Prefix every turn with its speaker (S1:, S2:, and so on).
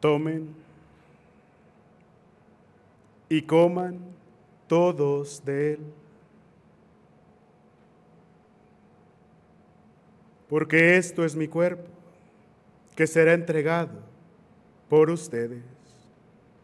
S1: Tomen y coman todos de él, porque esto es mi cuerpo, que será entregado por ustedes.